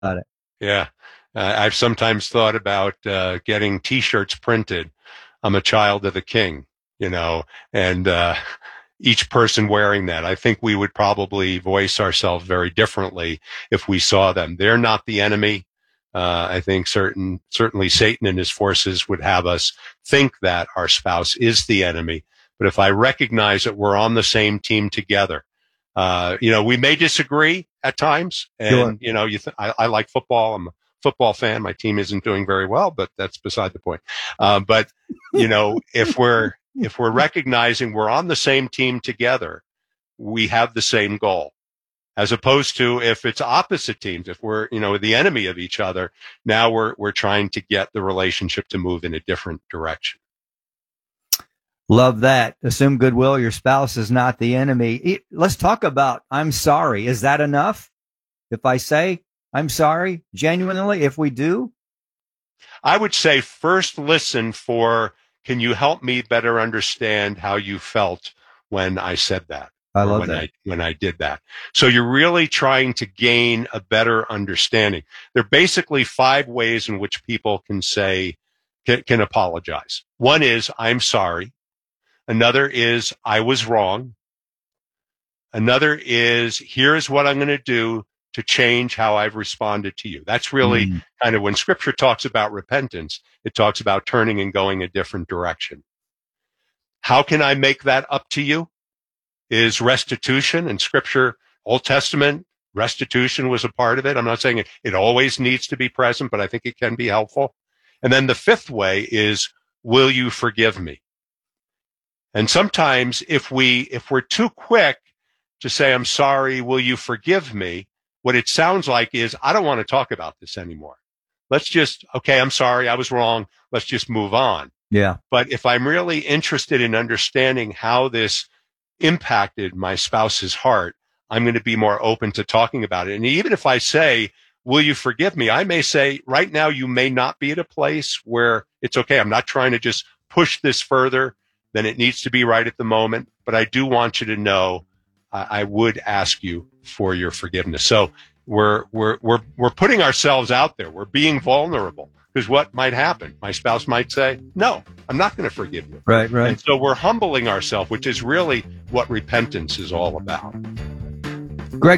it. Yeah. I've sometimes thought about getting T-shirts printed. I'm a child of the king, and each person wearing that. I think we would probably voice ourselves very differently if we saw them. They're not the enemy. I think certainly Satan and his forces would have us think that our spouse is the enemy. But if I recognize that we're on the same team together, we may disagree at times. And, Sure. I like football. I'm a football fan. My team isn't doing very well, but that's beside the point. But if we're recognizing we're on the same team together, we have the same goal. As opposed to if it's opposite teams, if we're, the enemy of each other, now we're trying to get the relationship to move in a different direction. Love that. Assume goodwill. Your spouse is not the enemy. Let's talk about I'm sorry. Is that enough? If I say I'm sorry, genuinely, if we do? I would say first listen for, can you help me better understand how you felt when I said that? I love that. When I did that. So you're really trying to gain a better understanding. There are basically 5 ways in which people can apologize. One is, I'm sorry. Another is, I was wrong. Another is, here's what I'm going to do to change how I've responded to you. That's really kind of when Scripture talks about repentance, it talks about turning and going a different direction. How can I make that up to you? Is restitution. In Scripture, Old Testament, restitution was a part of it. I'm not saying it always needs to be present, but I think it can be helpful. And then the 5th way is, will you forgive me? And sometimes if we're too quick to say, I'm sorry, will you forgive me? What it sounds like is, I don't want to talk about this anymore. Okay, I'm sorry, I was wrong. Let's just move on. Yeah. But if I'm really interested in understanding how this impacted my spouse's heart, I'm going to be more open to talking about it. And even if I say, will you forgive me? I may say, right now, you may not be at a place where it's okay. I'm not trying to just push this further than it needs to be right at the moment. But I do want you to know I would ask you for your forgiveness. So we're putting ourselves out there. We're being vulnerable. Because what might happen? My spouse might say, no, I'm not going to forgive you. Right. And so we're humbling ourselves, which is really what repentance is all about. Glenn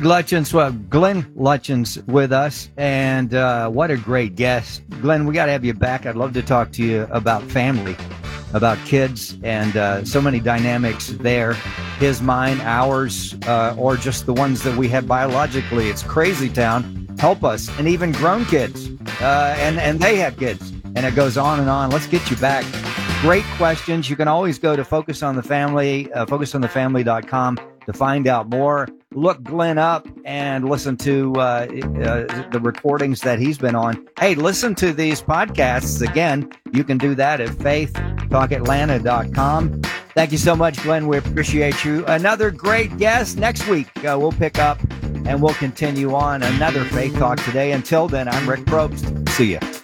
Lutjens with us, and what a great guest. Glenn, we got to have you back. I'd love to talk to you about family, about kids, and so many dynamics there. His, mine, ours, or just the ones that we have biologically. It's crazy town. Help us. And even grown kids. And they have kids. And it goes on and on. Let's get you back. Great questions. You can always go to Focus on the Family, focusonthefamily.com to find out more. Look Glenn up and listen to the recordings that he's been on. Hey, listen to these podcasts. Again, you can do that at faithtalkatlanta.com. Thank you so much, Glenn. We appreciate you. Another great guest. Next week, we'll pick up and we'll continue on another Faith Talk today. Until then, I'm Rick Probst. See ya.